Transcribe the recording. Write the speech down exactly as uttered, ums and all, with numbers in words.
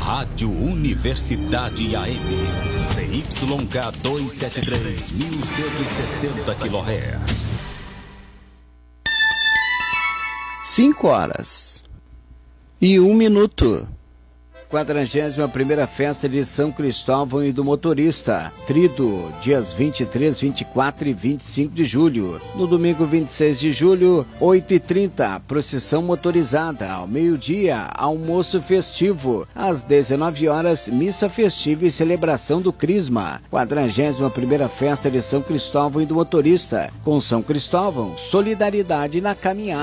Rádio Universidade A M, C Y K duzentos e setenta e três, mil cento e sessenta quilohertz. Cinco horas e um minuto. quadragésima primeira Festa de São Cristóvão e do Motorista, Trido, dias vinte e três, vinte e quatro e vinte e cinco de julho. No domingo vinte e seis de julho, oito e trinta, procissão motorizada. Ao meio-dia, almoço festivo. Às dezenove horas, missa festiva e celebração do Crisma. quadragésima primeira Festa de São Cristóvão e do Motorista. Com São Cristóvão, solidariedade na caminhada.